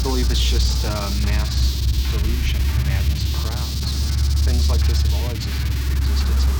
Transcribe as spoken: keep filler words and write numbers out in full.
believe it's just uh, mass delusion, madness of crowds. Things like this have always existed since